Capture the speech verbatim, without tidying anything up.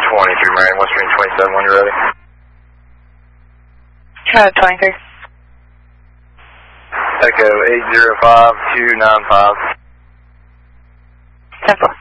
twenty-three, Marion, West Marine twenty-seven, when you're ready. Uh, twenty-three. Echo eight zero five two nine five. Simple.